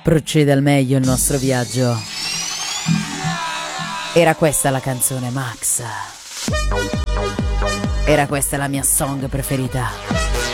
procede al meglio il nostro viaggio. Era questa la canzone, Max. Era questa la mia song preferita.